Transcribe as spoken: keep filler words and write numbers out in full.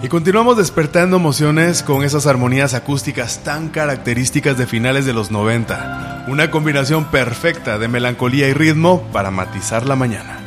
Y continuamos despertando emociones con esas armonías acústicas tan características de finales de los noventa. Una combinación perfecta de melancolía y ritmo para matizar la mañana.